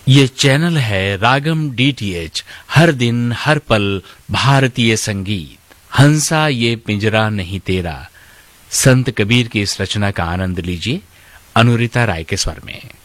ये चैनल है रागम डीटीएच, हर दिन हर पल भारतीय संगीत। हंसा ये पिंजरा नहीं तेरा, संत कबीर की इस रचना का आनंद लीजिए अनुरिता राय के स्वर में।